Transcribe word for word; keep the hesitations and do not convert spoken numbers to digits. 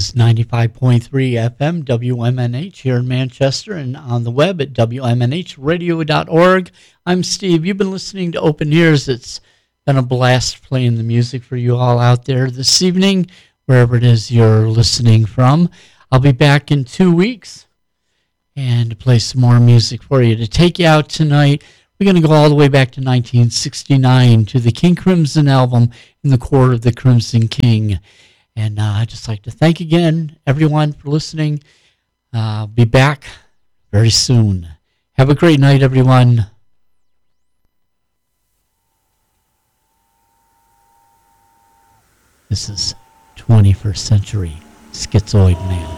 is ninety-five point three F M W M N H here in Manchester and on the web at W M N H radio dot org. I'm Steve. You've been listening to Open Ears. It's been a blast playing the music for you all out there this evening, wherever it is you're listening from. I'll be back in two weeks and play some more music for you. To take you out tonight, we're going to go all the way back to nineteen sixty-nine to the King Crimson album, In the Court of the Crimson King. And uh, I'd just like to thank again everyone for listening. Uh, I'll be back very soon. Have a great night, everyone. This is twenty-first Century Schizoid Man.